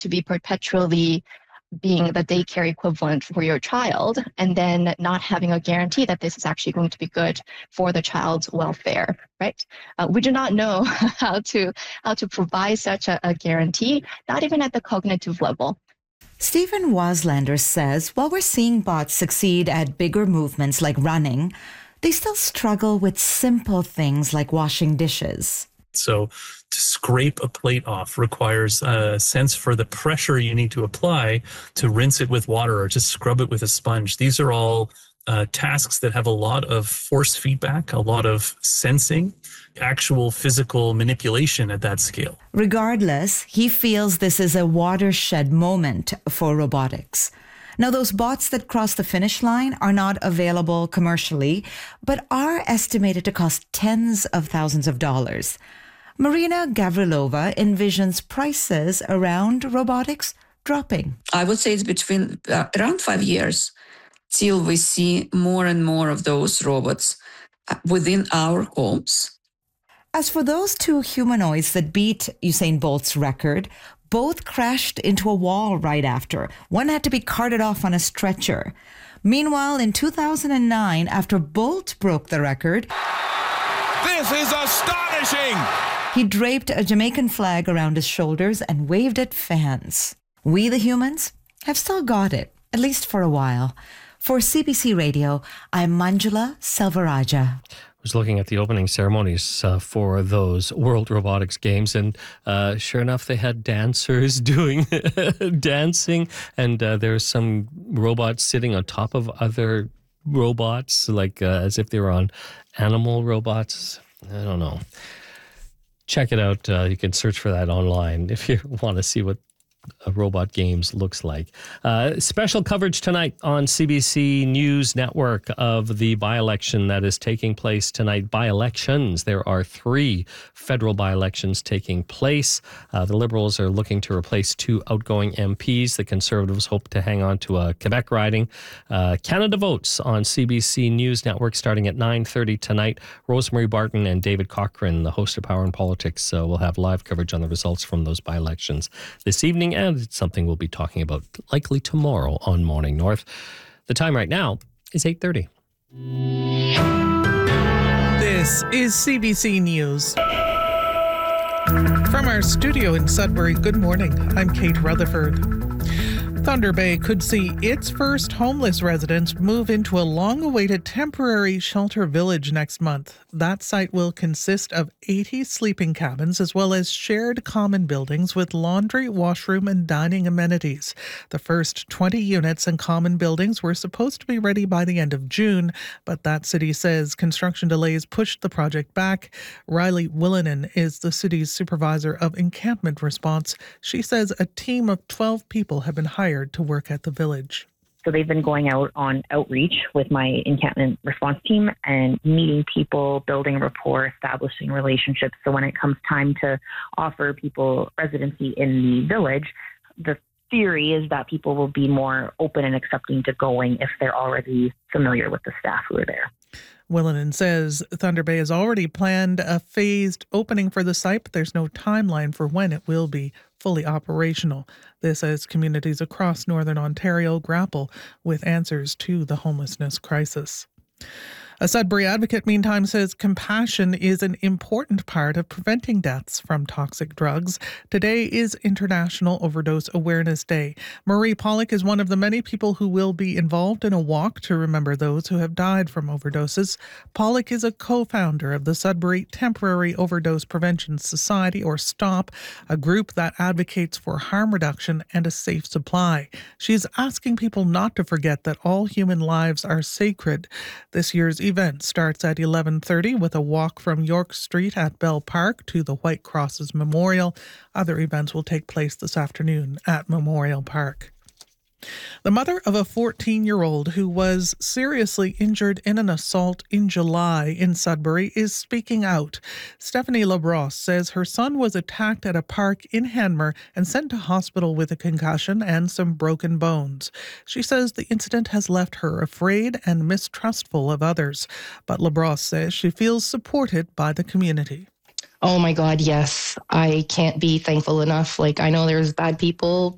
to be perpetually being the daycare equivalent for your child, and then not having a guarantee that this is actually going to be good for the child's welfare, right? We do not know how to provide such a guarantee, not even at the cognitive level. Stephen Waslander says while we're seeing bots succeed at bigger movements like running, they still struggle with simple things like washing dishes. So to scrape a plate off requires a sense for the pressure you need to apply to rinse it with water or to scrub it with a sponge. These are all tasks that have a lot of force feedback, a lot of sensing, actual physical manipulation at that scale. Regardless, he feels this is a watershed moment for robotics. Now, those bots that cross the finish line are not available commercially, but are estimated to cost tens of thousands of dollars. Marina Gavrilova envisions prices around robotics dropping. I would say it's between around 5 years till we see more and more of those robots within our homes. As for those two humanoids that beat Usain Bolt's record, both crashed into a wall right after. One had to be carted off on a stretcher. Meanwhile, in 2009, after Bolt broke the record, this is astonishing! He draped a Jamaican flag around his shoulders and waved at fans. We, the humans, have still got it, at least for a while. For CBC Radio, I'm Manjula Selvarajah. I was looking at the opening ceremonies for those World Robotics Games, and sure enough, they had dancers doing dancing, and there's some robots sitting on top of other robots, like as if they were on animal robots. I don't know. Check it out. You can search for that online if you want to see what Robot Games looks like. Special coverage tonight on CBC News Network of the by-election that is taking place tonight. By-elections. There are 3 federal by-elections taking place. The Liberals are looking to replace 2 outgoing MPs. The Conservatives hope to hang on to a Quebec riding. Canada Votes on CBC News Network starting at 9:30 tonight. Rosemary Barton and David Cochran, the host of Power and Politics, will have live coverage on the results from those by-elections this evening. And it's something we'll be talking about likely tomorrow on Morning North. The time right now is 8:30. This is CBC News. From our studio in Sudbury, good morning. I'm Kate Rutherford. Thunder Bay could see its first homeless residents move into a long-awaited temporary shelter village next month. That site will consist of 80 sleeping cabins as well as shared common buildings with laundry, washroom and dining amenities. The first 20 units and common buildings were supposed to be ready by the end of June, but that city says construction delays pushed the project back. Riley Willinen is the city's supervisor of encampment response. She says a team of 12 people have been hired to work at the village. So they've been going out on outreach with my encampment response team and meeting people, building rapport, establishing relationships. So when it comes time to offer people residency in the village, the theory is that people will be more open and accepting to going if they're already familiar with the staff who are there. Willinen says Thunder Bay has already planned a phased opening for the site, but there's no timeline for when it will be fully operational. This as communities across Northern Ontario grapple with answers to the homelessness crisis. A Sudbury advocate, meantime, says compassion is an important part of preventing deaths from toxic drugs. Today is International Overdose Awareness Day. Marie Pollock is one of the many people who will be involved in a walk to remember those who have died from overdoses. Pollock is a co-founder of the Sudbury Temporary Overdose Prevention Society, or STOP, a group that advocates for harm reduction and a safe supply. She is asking people not to forget that all human lives are sacred. This year's event starts at 11:30 with a walk from York Street at Bell Park to the White Crosses Memorial. Other events will take place this afternoon at Memorial Park. The mother of a 14-year-old who was seriously injured in an assault in July in Sudbury is speaking out. Stephanie Labrosse says her son was attacked at a park in Hanmer and sent to hospital with a concussion and some broken bones. She says the incident has left her afraid and mistrustful of others. But Labrosse says she feels supported by the community. Oh my God, yes. I can't be thankful enough. I know there's bad people